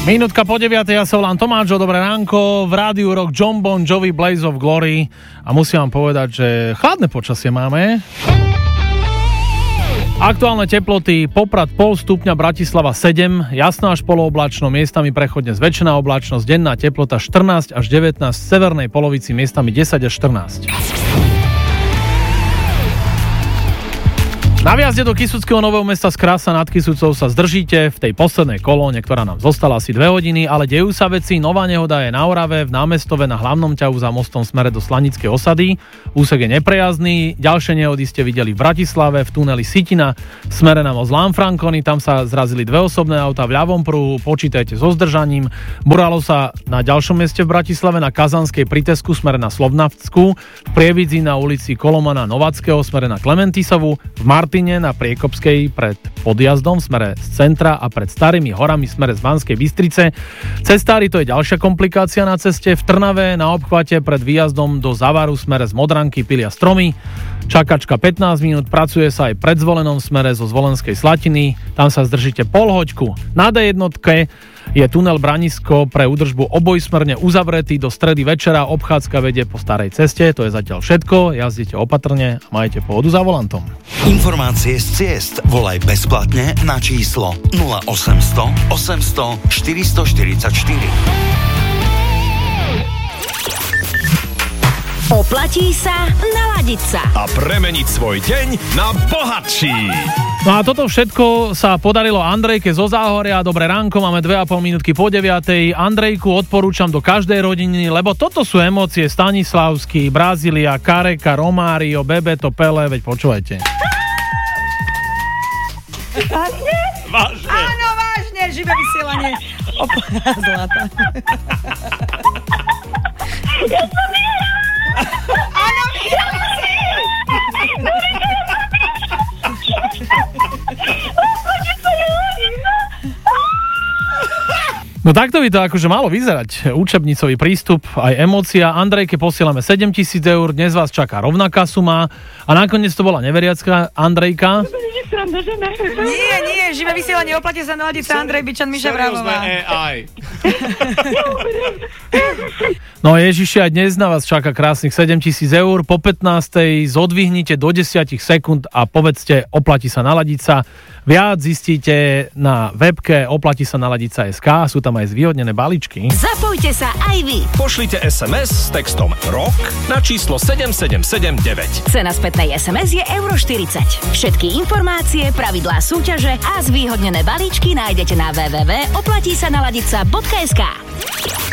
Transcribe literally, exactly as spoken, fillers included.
Minútka po deviatej, ja sa volám Tomáčo, dobré ránko, v Rádiu Rock John Bon Jovi Blaze of Glory a musím vám povedať, že chladné počasie máme. Aktuálne teploty: Poprad pol stupňa, Bratislava sedem, jasná až polooblačno, miestami prechodne zväčšená oblačnosť, denná teplota štrnásť až devätnásť, v severnej polovici miestami desať až štrnásť. Na vjazde do Kysuckého Nového Mesta z Krasa nad Kysucou sa zdržíte v tej poslednej kolóne, ktorá nám zostala asi dve hodiny, ale dejú sa veci. Nová nehoda je na Orave, v Námestove na hlavnom ťahu za mostom v smere do Slanickej osady. Úsek je neprejazdný. Ďalšie nehody ste videli v Bratislave, v tuneli Sitina, v smere na most Lanfranconi, tam sa zrazili dve osobné autá v ľavom pruhu, počítajte so zdržaním. Buralo sa na ďalšom mieste v Bratislave, na Kazanskej Pritesku, smere na Slovnavsku, v Prievidzi na ulici Kolomana Novackého, smere na Klementisovu, v Mar- na Priekopskej pred podjazdom v smere z centra a pred Starými horami v smere z Banskej Bystrice. Cestári, to je ďalšia komplikácia na ceste. V Trnave na obchvate pred výjazdom do Zavaru v smere z Modranky pilia stromy. Čakačka pätnásť minút, pracuje sa aj pred Zvolenom v smere zo Zvolenskej Slatiny. Tam sa zdržíte pol hoďku. Na dé jednotke je tunel Branisko pre údržbu obojsmerne uzavretý do stredy večera. Obchádzka vedie po starej ceste. To je zatiaľ všetko. Jazdite opatrne a majte pohodu za volantom. Informácie z ciest volaj bezplatne na číslo nula osemsto osemsto štyristo štyridsaťštyri. Oplatí sa naladiť sa a premeniť svoj deň na bohatší. No a toto všetko sa podarilo Andrejke zo Záhoria. Dobré ránko, máme dve a pol minútky po deviatej. Andrejku odporúčam do každej rodiny, lebo toto sú emócie. Stanislavský, Brazília, Kareka, Romário, Bebeto, Pele, veď počúvajte. Vážne? Vážne. Áno, vážne, živé vysielanie. Opa, zlata. Ja som vyhrala! Áno, vyhrala si! No takto by to akože malo vyzerať. Učebnicový prístup, aj emócia. Andrejke posielame sedemtisíc eur, dnes vás čaká rovnaká suma a nakoniec to bola neveriacká Andrejka. Nie, nie, živé vysielanie, oplatí sa naladiť sa, Andrej Bičan, Miša Vrahová. No Ježiši, aj dnes na vás čaká krásnych sedemtisíc eur. Po pätnástej zodvihnite do desať sekúnd a povedzte, oplatí sa naladiť sa. Viac zistíte na webke oplatí sa naladiť sa bodka es ká, sú tam aj zvýhodnené balíčky. Zapojte sa aj vy. Pošlite es em es s textom ROK na číslo sedem sedem sedem deväť. Cena spätnej es em es je euro štyridsať. Všetky informácie, pravidlá súťaže a zvýhodnené balíčky nájdete na w w w bodka oplatí sa naladiť sa bodka es ká.